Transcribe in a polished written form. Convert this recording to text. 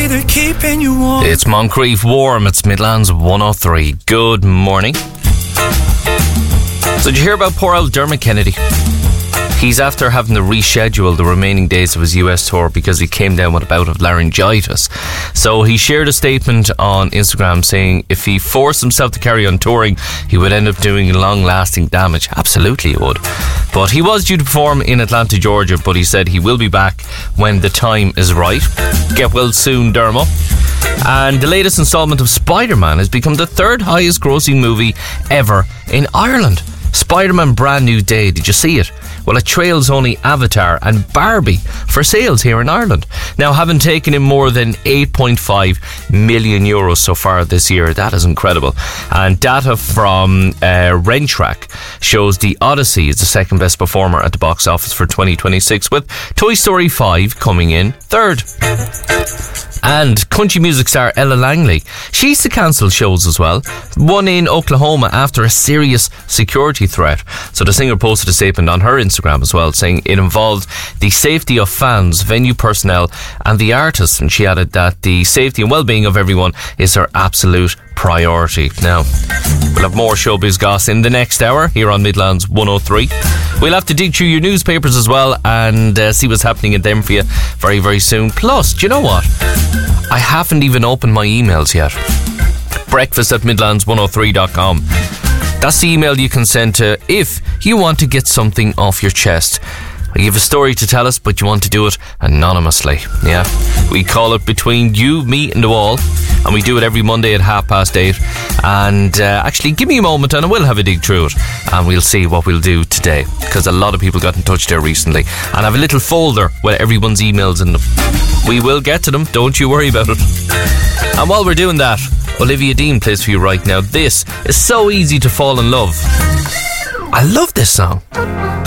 they're keeping you warm. It's Moncrief Warm. It's Midlands 103. Good morning. So did you hear about poor old Dermot Kennedy? He's after having to reschedule the remaining days of his US tour because he came down with a bout of laryngitis. So he shared a statement on Instagram saying if he forced himself to carry on touring, he would end up doing long-lasting damage. Absolutely he would. But he was due to perform in Atlanta, Georgia, but he said he will be back when the time is right. Get well soon, Dermot. And the latest installment of Spider-Man has become the third highest grossing movie ever in Ireland. Spider-Man Brand New Day, did you see it? Well, it trails only Avatar and Barbie for sales here in Ireland. Now, having taken in more than €8.5 million so far this year, that is incredible. And data from Rentrack shows The Odyssey is the second best performer at the box office for 2026, with Toy Story 5 coming in third. And country music star Ella Langley, she's to cancel shows as well. One in Oklahoma after a serious security threat. So the singer posted a statement on her Instagram as well, saying it involved the safety of fans, venue personnel and the artists. And she added that the safety and well-being of everyone is her absolute priority. Now, we'll have more showbiz goss in the next hour here on Midlands 103. We'll have to dig through your newspapers as well and see what's happening in them for you very, very soon. Plus, do you know what? I haven't even opened my emails yet. breakfast@midlands103.com. That's the email you can send to if you want to get something off your chest. You have a story to tell us, but you want to do it anonymously. Yeah, we call it Between You, Me and the Wall, and we do it every Monday at 8:30. And actually, give me a moment and I will have a dig through it, and we'll see what we'll do today, because a lot of people got in touch there recently, and I have a little folder with everyone's emails in them. We will get to them, don't you worry about it. And while we're doing that, Olivia Dean plays for you right now. This is So Easy to Fall in Love. I love this song.